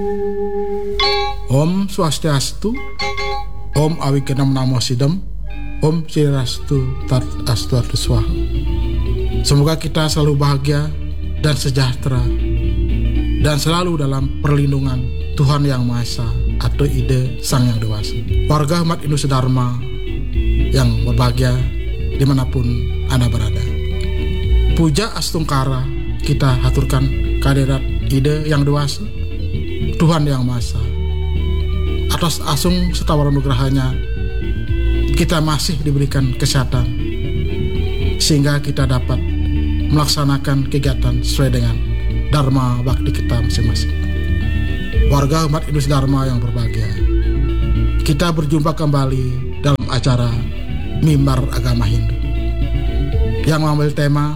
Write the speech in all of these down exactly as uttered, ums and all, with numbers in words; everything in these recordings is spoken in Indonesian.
Om Swastiastu, Om Awikenam Namo Sidam, Om Sirastu Tat Astu Swaha. Semoga kita selalu bahagia dan sejahtera dan selalu dalam perlindungan Tuhan Yang Maha Esa atau ide Sang Yang Dewasa. Warga umat Hindu Dharma yang berbahagia dimanapun Anda berada. Puja Astungkara kita haturkan kehadirat ide Yang Dewasa, Tuhan Yang Maha Esa. Atas asung setawar nugerahnya kita masih diberikan kesehatan sehingga kita dapat melaksanakan kegiatan sesuai dengan Dharma Bakti kita masing-masing. Warga umat Hindu Dharma yang berbahagia, kita berjumpa kembali dalam acara Mimbar Agama Hindu yang mengambil tema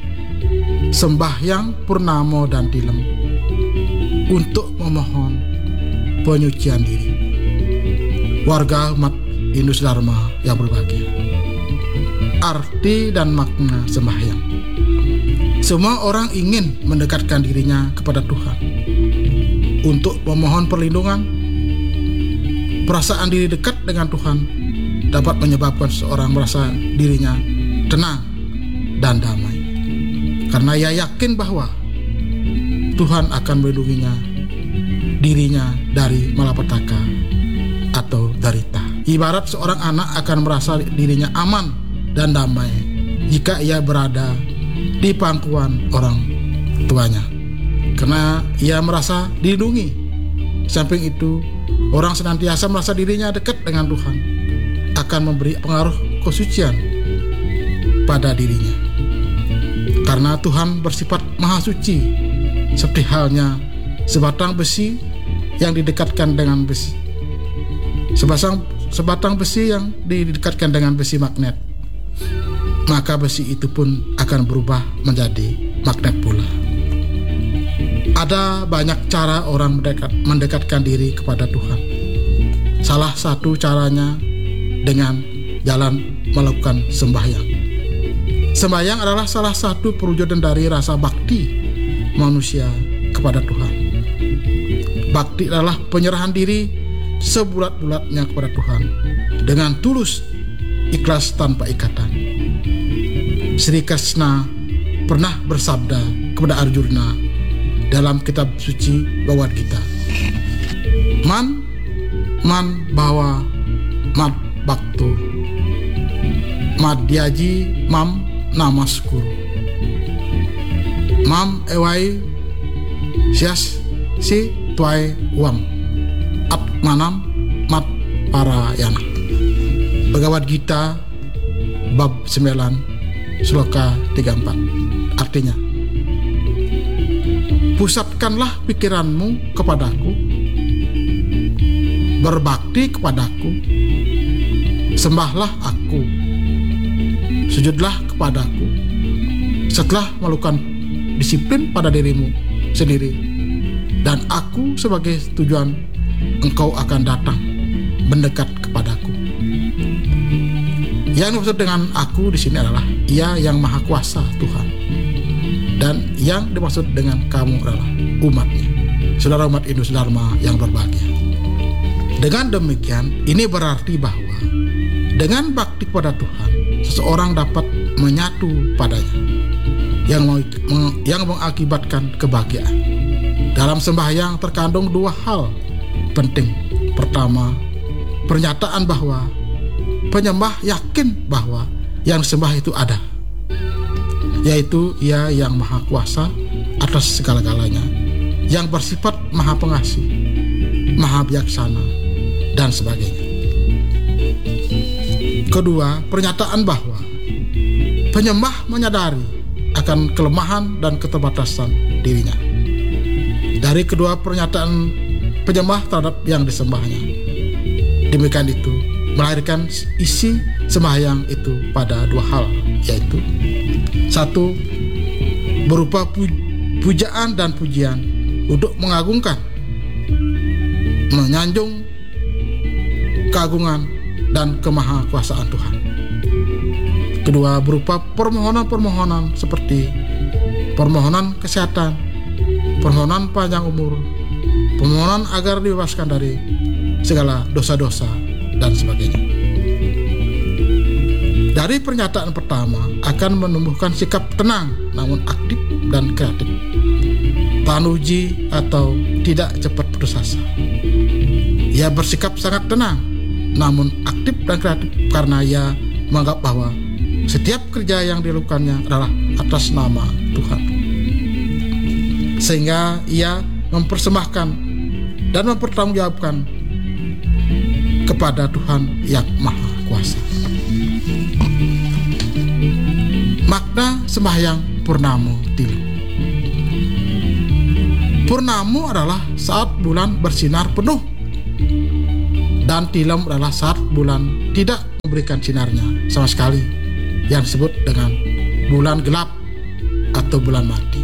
Sembahyang Purnamo dan Tilem untuk memohon penyucian diri. Warga umat Hindu Dharma yang berbahagia, arti dan makna sembahyang. Semua orang ingin mendekatkan dirinya kepada Tuhan untuk memohon perlindungan. Perasaan diri dekat dengan Tuhan dapat menyebabkan seseorang merasa dirinya tenang dan damai, karena ia yakin bahwa Tuhan akan melindunginya, dirinya dari malapetaka atau derita. Ibarat seorang anak akan merasa dirinya aman dan damai jika ia berada di pangkuan orang tuanya, karena ia merasa dilindungi. Samping itu, orang senantiasa merasa dirinya dekat dengan Tuhan akan memberi pengaruh kesucian pada dirinya, karena Tuhan bersifat maha suci, seperti halnya sebatang besi yang didekatkan dengan besi sebatang, sebatang besi yang didekatkan dengan besi magnet, maka besi itu pun akan berubah menjadi magnet pula. Ada banyak cara orang mendekat, mendekatkan diri kepada Tuhan. Salah satu caranya dengan jalan melakukan sembahyang. Sembahyang adalah salah satu perwujudan dari rasa bakti manusia kepada Tuhan. Bakti adalah penyerahan diri sebulat-bulatnya kepada Tuhan dengan tulus, ikhlas tanpa ikatan. Sri Krishna pernah bersabda kepada Arjuna dalam kitab suci Bhagavad Gita, Man Man Bhava Mad Bhakto Madhyaji Mam Namaskuru Mam Ewai Sias Si Tuai Wam Atmanam Mat Parayana. Bhagavad Gita bab sembilan sloka tiga puluh empat. Artinya, pusatkanlah pikiranmu kepadaku, berbakti kepadaku, sembahlah aku, sujudlah kepadaku. Setelah melakukan disiplin pada dirimu sendiri dan aku sebagai tujuan, engkau akan datang mendekat kepadaku. Yang dimaksud dengan aku di sini adalah Ia yang Maha Kuasa, Tuhan, dan yang dimaksud dengan kamu adalah umatnya, saudara umat Hindu Dharma yang berbahagia. Dengan demikian, ini berarti bahwa dengan bakti kepada Tuhan, seseorang dapat menyatu padanya, yang yang mengakibatkan kebahagiaan. Dalam sembahyang terkandung dua hal penting. Pertama, pernyataan bahwa penyembah yakin bahwa yang disembah itu ada, yaitu Ia yang Maha Kuasa atas segala-galanya, yang bersifat Maha Pengasih, Maha Bijaksana, dan sebagainya. Kedua, pernyataan bahwa penyembah menyadari akan kelemahan dan keterbatasan dirinya. Dari kedua pernyataan penyembah terhadap yang disembahnya, demikian itu melahirkan isi sembahyang itu pada dua hal, yaitu satu, berupa pu- pujaan dan pujian untuk mengagungkan, menyanjung keagungan dan kemahakuasaan Tuhan. Kedua, berupa permohonan-permohonan seperti permohonan kesehatan, permohonan panjang umur, permohonan agar dibebaskan dari segala dosa-dosa dan sebagainya. Dari pernyataan pertama akan menumbuhkan sikap tenang namun aktif dan kreatif, tahan uji atau tidak cepat putus asa. Ia bersikap sangat tenang namun aktif dan kreatif karena ia menganggap bahwa setiap kerja yang dilakukannya adalah atas nama Tuhan, sehingga ia mempersembahkan dan mempertanggungjawabkan kepada Tuhan yang Maha Kuasa. Makna sembahyang Purnamo Tilem. Purnamo adalah saat bulan bersinar penuh, dan Tilem adalah saat bulan tidak memberikan sinarnya sama sekali, yang disebut dengan bulan gelap atau bulan mati.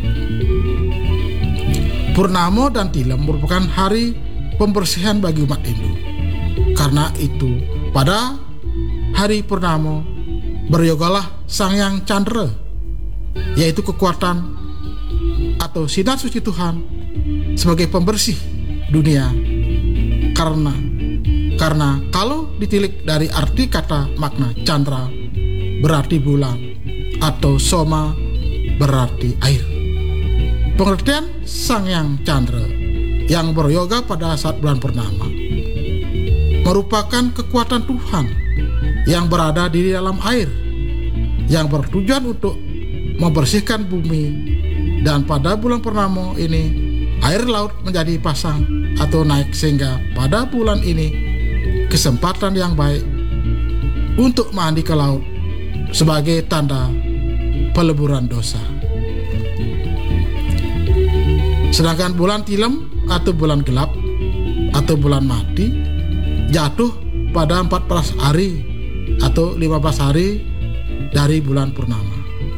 Purnamo dan Tilem merupakan hari pembersihan bagi umat Hindu. Karena itu, pada hari Purnamo beryogalah Sang Yang Chandra, yaitu kekuatan atau sinar suci Tuhan sebagai pembersih dunia. Karena karena kalau ditilik dari arti kata makna Chandra berarti bulan atau Soma berarti air. Pengertian Sang Yang Chandra yang beryoga pada saat bulan purnama merupakan kekuatan Tuhan yang berada di dalam air, yang bertujuan untuk membersihkan bumi. Dan pada bulan purnama ini air laut menjadi pasang atau naik, sehingga pada bulan ini kesempatan yang baik untuk mandi ke laut sebagai tanda peleburan dosa. Sedangkan bulan Tilem atau bulan gelap atau bulan mati jatuh pada empat belas hari atau lima belas hari dari bulan purnama.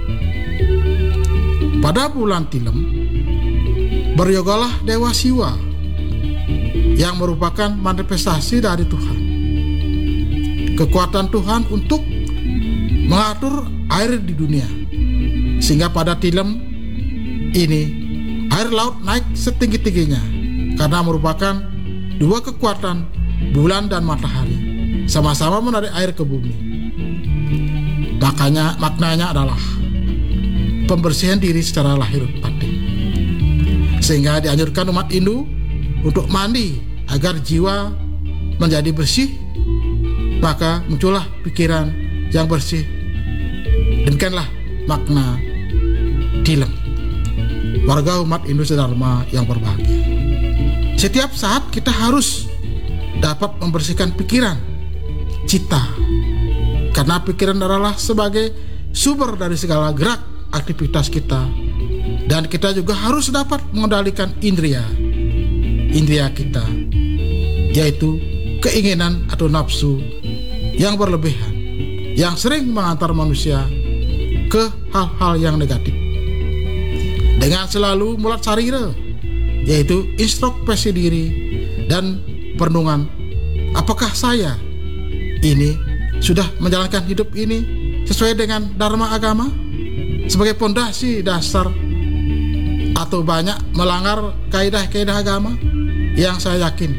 Pada bulan Tilem beryogalah Dewa Siwa yang merupakan manifestasi dari Tuhan, kekuatan Tuhan untuk mengatur air di dunia, sehingga pada Tilem ini air laut naik setinggi-tingginya karena merupakan dua kekuatan bulan dan matahari sama-sama menarik air ke bumi. Makanya maknanya adalah pembersihan diri secara lahir batin, sehingga dianjurkan umat Hindu untuk mandi agar jiwa menjadi bersih. Maka muncullah pikiran yang bersih. Demikianlah makna Tilem. Warga umat Hindu sedharma yang berbahagia, setiap saat kita harus dapat membersihkan pikiran, cita, karena pikiran adalah sebagai sumber dari segala gerak aktivitas kita. Dan kita juga harus dapat mengendalikan indria indria kita, yaitu keinginan atau nafsu yang berlebihan, yang sering mengantar manusia ke hal-hal yang negatif. Dengan selalu mulat sarira, yaitu introspeksi diri dan perenungan, apakah saya ini sudah menjalankan hidup ini sesuai dengan dharma agama sebagai pondasi dasar, atau banyak melanggar kaidah-kaidah agama yang saya yakin.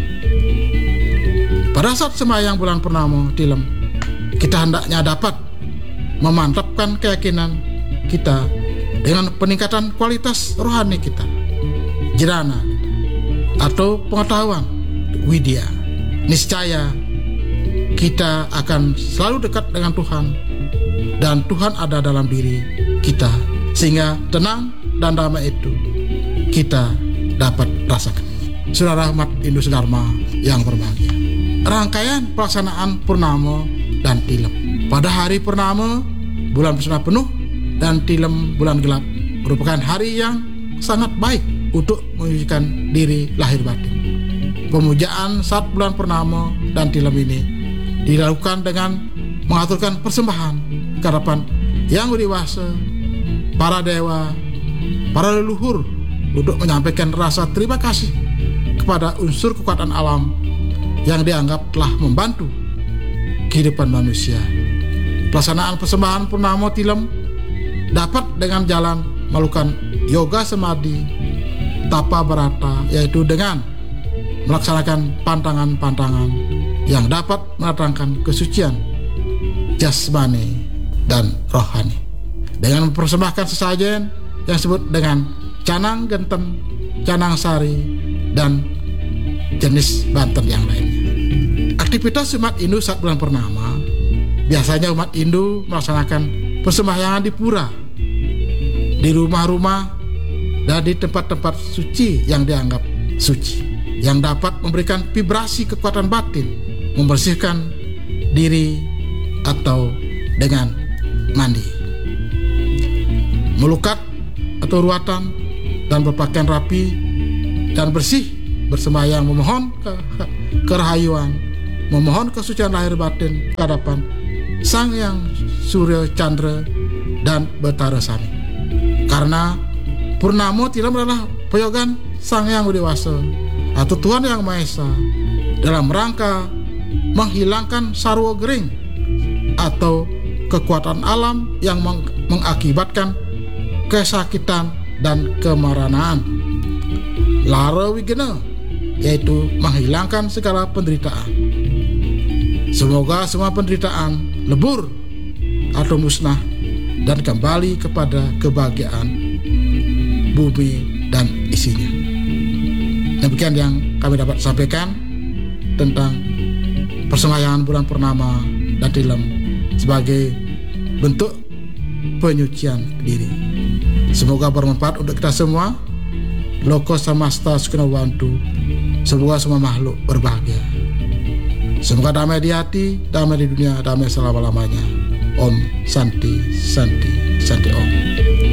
Pada saat sembahyang bulan purnama Tilem, kita hendaknya dapat memantapkan keyakinan kita dengan peningkatan kualitas rohani kita, jnana atau pengetahuan, widya. Niscaya kita akan selalu dekat dengan Tuhan, dan Tuhan ada dalam diri kita, sehingga tenang dan damai itu kita dapat rasakan. Saudara umat Hindu sedharma yang berbahagia, rangkaian pelaksanaan purnama dan Tilem. Pada hari purnama bulan bersinar penuh dan Tilem bulan gelap merupakan hari yang sangat baik untuk menyucikan diri lahir batin. Pemujaan saat bulan purnama dan Tilem ini dilakukan dengan mengaturkan persembahan ke hadapan yang dewasa, para dewa, para leluhur, untuk menyampaikan rasa terima kasih kepada unsur kekuatan alam yang dianggap telah membantu kehidupan manusia. Pelaksanaan persembahan purnama Tilem dapat dengan jalan melakukan yoga samadhi tapa berata, yaitu dengan melaksanakan pantangan-pantangan yang dapat mendatangkan kesucian jasmani dan rohani, dengan mempersembahkan sesajen yang disebut dengan canang genten, canang sari, dan jenis banten yang lainnya. Aktivitas umat Hindu saat bulan purnama, biasanya umat Hindu melaksanakan persembahyangan di pura, di rumah-rumah, dan di tempat-tempat suci yang dianggap suci, yang dapat memberikan vibrasi kekuatan batin, membersihkan diri atau dengan mandi, melukat atau ruatan, dan berpakaian rapi dan bersih, bersembahyang memohon ke, kerahayuan, memohon kesucian lahir batin ke hadapan Sang Hyang Surya Chandra dan Betara Sami. Karena Purnamo tidak adalah peyogan Sang Hyang Widewasa atau Tuhan Yang Maha Esa dalam rangka menghilangkan sarwa gering atau kekuatan alam yang meng- mengakibatkan kesakitan dan kemarahan. Lara Wigena, yaitu menghilangkan segala penderitaan. Semoga semua penderitaan lebur atau musnah dan kembali kepada kebahagiaan bumi dan isinya. Demikian yang kami dapat sampaikan tentang persembahyangan bulan purnama dan tilem sebagai bentuk penyucian diri. Semoga bermanfaat untuk kita semua. Loko samasta sukuna wantu. Semoga semua makhluk berbahagia. Semoga damai di hati, damai di dunia, damai selama-lamanya. Om Santi Santi Santi Om.